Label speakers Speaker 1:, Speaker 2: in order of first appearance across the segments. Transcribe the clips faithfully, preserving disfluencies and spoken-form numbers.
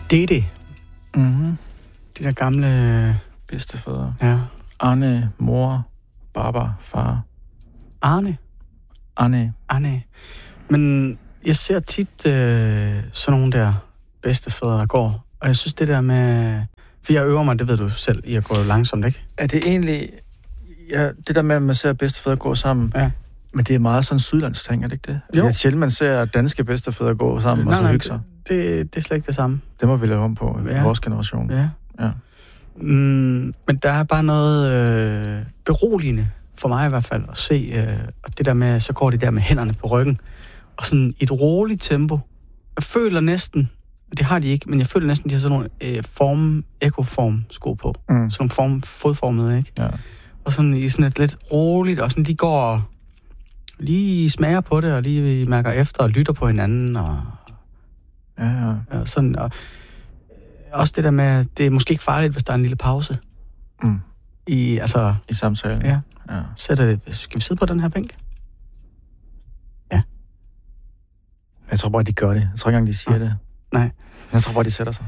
Speaker 1: Dede.
Speaker 2: Mhm.
Speaker 1: De der gamle...
Speaker 2: Bedstefædre.
Speaker 1: Ja.
Speaker 2: Arne, mor, Baba, far.
Speaker 1: Arne.
Speaker 2: Arne.
Speaker 1: Arne. Men jeg ser tit øh, sådan nogle der bedstefædre, der går. Og jeg synes det der med... For jeg øver mig, det ved du selv, I har gået langsomt, ikke?
Speaker 2: Er det egentlig... Ja, det der med, at man ser bedstefædre gå sammen...
Speaker 1: Ja.
Speaker 2: Men det er meget sådan sydlands ting, er det ikke det?
Speaker 1: Jo.
Speaker 2: Det er sjældent, man ser danske bedstefædre gå sammen nej, og så
Speaker 1: nej,
Speaker 2: hygge sig.
Speaker 1: Det, det, det er slet ikke det samme.
Speaker 2: Det må vi lave om på i
Speaker 1: ja.
Speaker 2: vores generation.
Speaker 1: Ja.
Speaker 2: ja.
Speaker 1: Mm, men der er bare noget øh, beroligende, for mig i hvert fald, at se, øh, og det der med, så går de der med hænderne på ryggen, og sådan i et roligt tempo. Jeg føler næsten, det har de ikke, men jeg føler næsten, de har sådan nogle øh, form, ekoform sko på. Mm. Sådan nogle form, fodformede, ikke?
Speaker 2: Ja.
Speaker 1: Og sådan i sådan et lidt roligt, og sådan lige går og lige smager på det, og lige mærker efter, og lytter på hinanden, og...
Speaker 2: Ja, ja.
Speaker 1: Og sådan, og også det der med, at det er måske ikke farligt, hvis der er en lille pause.
Speaker 2: Mm.
Speaker 1: I, altså...
Speaker 2: I samtalen.
Speaker 1: Ja.
Speaker 2: ja.
Speaker 1: Sætter det... Skal vi sidde på den her bænk? Ja.
Speaker 2: Jeg tror bare, de gør det. Jeg tror ikke engang, de siger
Speaker 1: ja.
Speaker 2: det.
Speaker 1: Nej.
Speaker 2: Jeg tror bare, de sætter sig.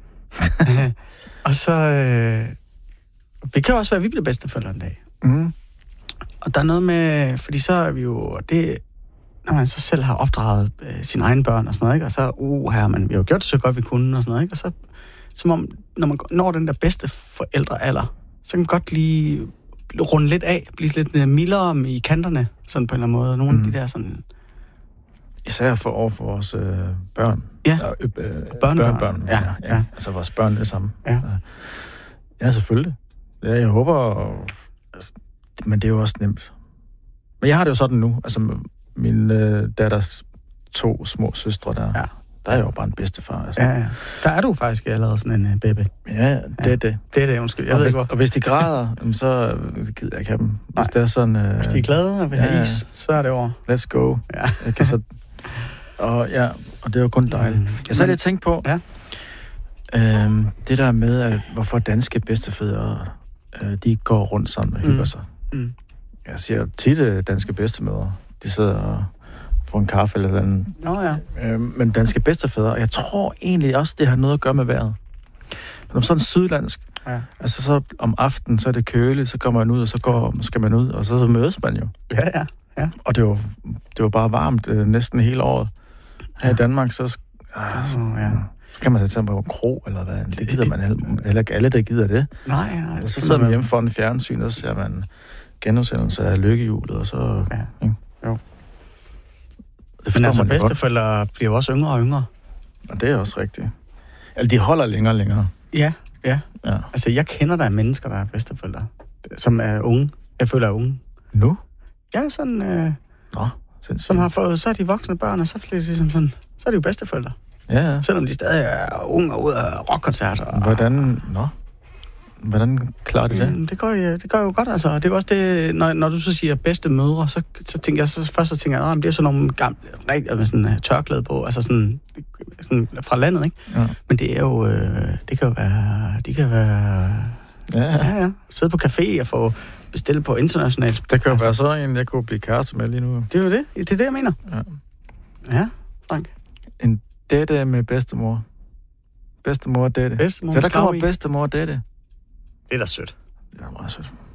Speaker 1: Og så... Øh, det kan også være, at vi bliver bedsteforældre en dag.
Speaker 2: Mm.
Speaker 1: Og der er noget med... Fordi så er vi jo... Det, når man så selv har opdraget øh, sine egne børn og sådan noget, ikke? Og så, uh, her, man, vi har jo gjort det så godt, vi kunne og sådan noget, ikke? Og så, som om, når man når den der bedste forældrealder, så kan man godt lige runde lidt af, blive lidt mildere i kanterne, sådan på en eller anden måde. Nogle mm. af de der sådan...
Speaker 2: Især for over for vores øh, børn.
Speaker 1: Ja,
Speaker 2: og, øh, øh,
Speaker 1: børnebørn.
Speaker 2: Børnebørn.
Speaker 1: Ja,
Speaker 2: ja, ja.
Speaker 1: ja.
Speaker 2: Altså vores børn er det samme.
Speaker 1: Ja.
Speaker 2: Ja, selvfølgelig. Ja, jeg håber... Og, altså, men det er jo også nemt. Men jeg har det jo sådan nu, altså... Min øh, datters to små søstre der, ja. Der er jo bare en bedstefar. Altså.
Speaker 1: Ja, ja. Der er du faktisk allerede sådan en uh, baby.
Speaker 2: Ja, det
Speaker 1: ja.
Speaker 2: er det.
Speaker 1: Det er det, undskyld. Jeg
Speaker 2: og,
Speaker 1: ved
Speaker 2: hvis,
Speaker 1: ikke, hvor.
Speaker 2: og hvis de græder, så gider jeg ikke have dem. Hvis,
Speaker 1: Nej.
Speaker 2: det er sådan, øh,
Speaker 1: hvis de er glade og vil have
Speaker 2: ja,
Speaker 1: is, så er det over.
Speaker 2: Let's go.
Speaker 1: Ja.
Speaker 2: Jeg kan så, og, ja, og det er jo kun dejligt. Mm. Jeg så har lige tænkt på,
Speaker 1: ja.
Speaker 2: øhm, det der med, at hvorfor danske bedstefædre, øh, de går rundt sammen og hygger mm. sig. Mm. Jeg siger tit, at danske bedstemødre, de sidder og få en kaffe eller andet.
Speaker 1: Nå ja.
Speaker 2: Øh, men danske bedstefædre, og jeg tror egentlig også, det har noget at gøre med vejret. Men om sådan sydlandsk,
Speaker 1: ja.
Speaker 2: altså så om aftenen, så er det køligt, så kommer man ud, og så går, skal man ud, og så, så mødes man jo.
Speaker 1: Ja, ja, ja.
Speaker 2: Og det var, det var bare varmt øh, næsten hele året. Her ja. i Danmark, så, øh,
Speaker 1: oh, ja.
Speaker 2: så kan man sætte sig på en kro, eller hvad. Det gider man heller, heller ikke alle, der gider det.
Speaker 1: Nej, nej.
Speaker 2: Og så sidder man hjemme foran fjernsyn, og så ser man genudsendelse af Lykkehjulet, og så...
Speaker 1: Ja.
Speaker 2: Ikke?
Speaker 1: Jo. Men altså, bedsteforældre bliver jo også yngre og yngre.
Speaker 2: Og det er også rigtigt. Altså, de holder længere og længere.
Speaker 1: Ja, ja,
Speaker 2: ja.
Speaker 1: Altså, jeg kender der er mennesker, der er bedsteforældre, som er unge. Jeg føler er unge.
Speaker 2: Nu?
Speaker 1: Ja, sådan... Øh,
Speaker 2: Nå, sindssygt.
Speaker 1: Som har fået... Så er de voksne børn, og så bliver det ligesom sådan... Så er de jo bedsteforældre.
Speaker 2: Ja, ja.
Speaker 1: Selvom de stadig er unge og ud af rockkoncerter. Og,
Speaker 2: Hvordan... Nå... Hvordan klarer de det?
Speaker 1: Det gør, det gør jo godt, altså. Det er også det, når, når du så siger bedste mødre, så, så tænker jeg, så først så tænker jeg, at det er sådan nogle gamle, rigtig, med sådan uh, tørklæde på, altså sådan, sådan fra landet, ikke?
Speaker 2: Ja.
Speaker 1: Men det er jo, øh, det kan jo være, de kan være,
Speaker 2: ja, ja.
Speaker 1: ja, ja. Sidde på café og få bestilt på internationalt.
Speaker 2: Det kan jo altså være sådan en, jeg kunne blive kæreste med lige nu.
Speaker 1: Det er jo det, det er det, jeg mener.
Speaker 2: Ja,
Speaker 1: ja Frank.
Speaker 2: En dette med bedstemor. Bedstemor og dette.
Speaker 1: Bedstemor
Speaker 2: så der kommer bedstemor og dette.
Speaker 1: Det er da sødt.
Speaker 2: Det er meget sødt.